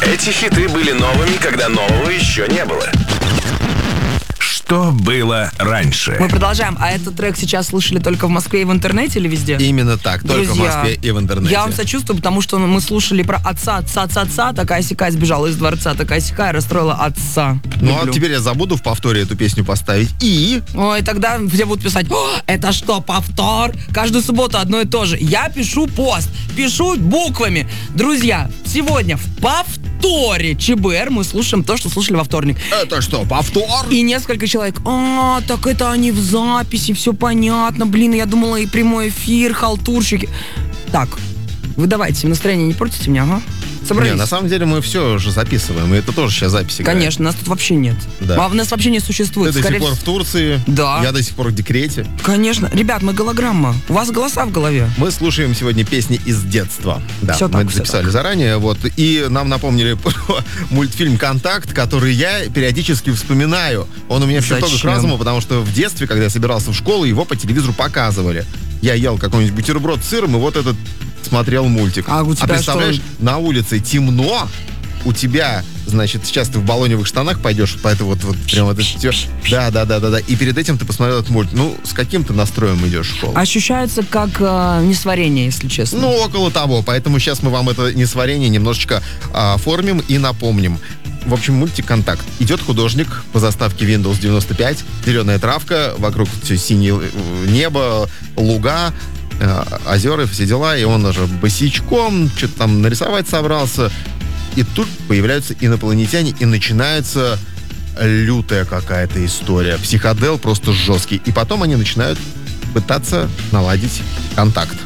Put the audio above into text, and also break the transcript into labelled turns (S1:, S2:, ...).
S1: Эти хиты были новыми, когда нового еще не было. Что было раньше?
S2: Мы продолжаем. А этот трек сейчас слышали только в Москве и в интернете или везде?
S3: Именно так, только в Москве и в интернете.
S2: Я вам сочувствую, потому что мы слушали про отца, такая-сякая, сбежала из дворца, такая-сякая, расстроила отца.
S3: Ну, а теперь я забуду в повторе эту песню поставить. И...
S2: Ой, тогда все будут писать: это что, повтор? Каждую субботу одно и то же. Я пишу пост, пишу буквами. Друзья, сегодня в повторе ЧБР мы слушаем то, что слушали во вторник.
S3: Это что, повтор?
S2: И несколько человек: так это они в записи, все понятно, блин, я думала и прямой эфир, халтурщики. Так, вы давайте, настроение не портите мне, ага? Собрались?
S3: Не, на самом деле мы все уже записываем, и это тоже сейчас записи.
S2: Конечно, нас тут вообще нет.
S3: Да.
S2: Нас вообще не существует.
S3: Ты до сих пор в Турции,
S2: да.
S3: Я до сих пор в декрете.
S2: Конечно. Ребят, мы голограмма. У вас голоса в голове.
S3: Мы слушаем сегодня песни из детства. Да,
S2: все
S3: мы
S2: так,
S3: это записали заранее. Вот, и нам напомнили про мультфильм «Контакт», который я периодически вспоминаю. Он у меня в чертогах разума, потому что в детстве, когда я собирался в школу, его по телевизору показывали. Я ел какой-нибудь бутерброд с сыром, и вот этот смотрел мультик. А представляешь, на улице темно, у тебя, значит, сейчас ты в баллоневых штанах пойдешь, поэтому вот прям вот это да. И перед этим ты посмотрел этот мульт. Ну, с каким ты настроем идешь в школу?
S2: Ощущается как несварение, если честно.
S3: Ну, около того. Поэтому сейчас мы вам это несварение немножечко оформим и напомним. В общем, мультик «Контакт». Идет художник по заставке Windows 95. Зеленая травка, вокруг все синее небо, луга, озера, все дела. И он уже босичком что-то там нарисовать собрался. И тут появляются инопланетяне, и начинается лютая какая-то история. Психодел просто жесткий. И потом они начинают пытаться наладить контакт.